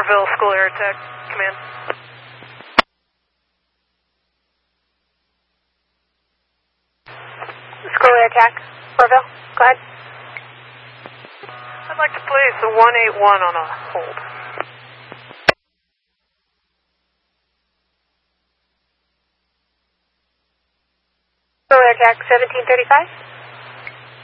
Orville, School Air Attack, command. School Air Attack, Orville, go ahead. I'd like to place a 181 on a hold. School Air Attack, 1735.